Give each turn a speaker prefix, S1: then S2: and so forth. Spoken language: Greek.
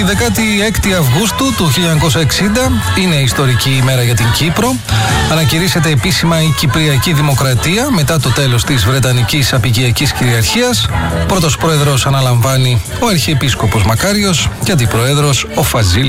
S1: 16η Αυγούστου του 1960 είναι ιστορική ημέρα για την Κύπρο. Ανακηρύσσεται επίσημα η Κυπριακή Δημοκρατία μετά το τέλος της Βρετανικής Απικιακής Κυριαρχίας. Πρώτος πρόεδρος αναλαμβάνει ο Αρχιεπίσκοπος Μακάριος και αντιπρόεδρος ο Φαζίλης